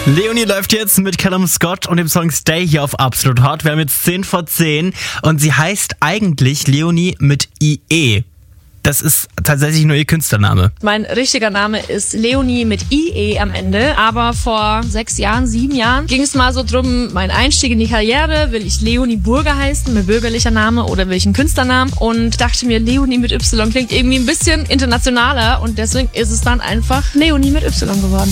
Leonie läuft jetzt mit Callum Scott und dem Song Stay hier auf Absolut Hot. Wir haben jetzt 10 vor 10 und sie heißt eigentlich Leonie mit IE. Das ist tatsächlich nur ihr Künstlername. Mein richtiger Name ist Leonie mit IE am Ende, aber vor 7 Jahren ging es mal so drum, mein Einstieg in die Karriere, will ich Leonie Burger heißen, mein bürgerlicher Name, oder will ich einen Künstlernamen, und dachte mir, Leonie mit Y klingt irgendwie ein bisschen internationaler und deswegen ist es dann einfach Leonie mit Y geworden.